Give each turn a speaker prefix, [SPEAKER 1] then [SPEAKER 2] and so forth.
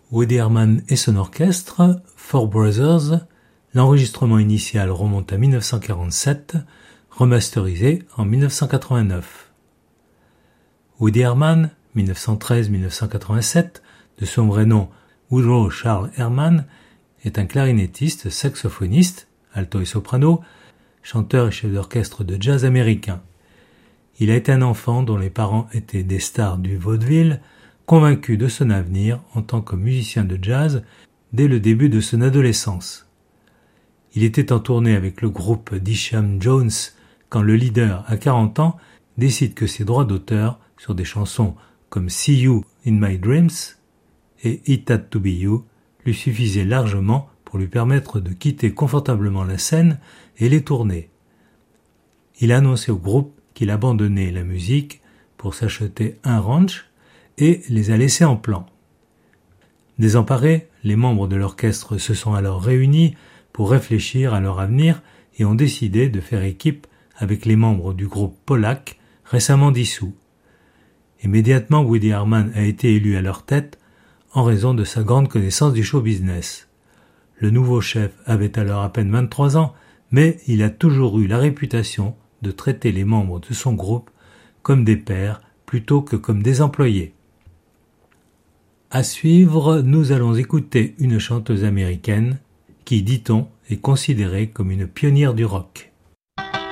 [SPEAKER 1] Woody Herman et son orchestre, Four Brothers, l'enregistrement initial remonte à 1947, remasterisé en 1989. Woody Herman, 1913-1987, de son vrai nom Woodrow Charles Herman, est un clarinettiste, saxophoniste, alto et soprano, chanteur et chef d'orchestre de jazz américain. Il a été un enfant dont les parents étaient des stars du vaudeville, convaincu de son avenir en tant que musicien de jazz dès le début de son adolescence. Il était en tournée avec le groupe d'Isham Jones quand le leader, à 40 ans, décide que ses droits d'auteur sur des chansons comme See You in My Dreams et It Had to Be You lui suffisaient largement pour lui permettre de quitter confortablement la scène et les tournées. Il a annoncé au groupe qu'il abandonnait la musique pour s'acheter un ranch et les a laissés en plan. Désemparés, les membres de l'orchestre se sont alors réunis pour réfléchir à leur avenir et ont décidé de faire équipe avec les membres du groupe Pollack récemment dissous. Immédiatement, Woody Herman a été élu à leur tête en raison de sa grande connaissance du show business. Le nouveau chef avait alors à peine 23 ans, mais il a toujours eu la réputation de traiter les membres de son groupe comme des pairs plutôt que comme des employés. À suivre, nous allons écouter une chanteuse américaine qui, dit-on, est considérée comme une pionnière du rock.